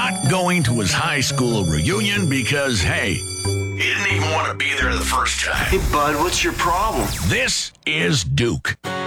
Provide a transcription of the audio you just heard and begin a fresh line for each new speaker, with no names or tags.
not going to his high school reunion because, hey, he didn't even want to be there the first time.
Hey, bud, what's your problem?
This is Duke.